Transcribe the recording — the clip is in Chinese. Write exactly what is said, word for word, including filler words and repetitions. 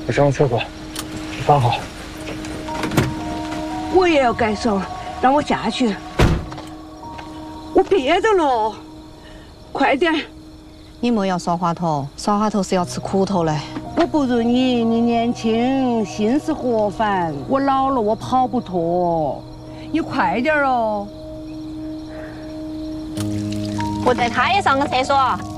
我上个厕所，你放好。 我也要改手，让我下去。我憋着了，快点！ 你莫要耍滑头，耍滑头是要吃苦头的。 我不如你，你年轻，心思活泛。我老了，我跑不脱。你快点哦！ 我带他也上个厕所。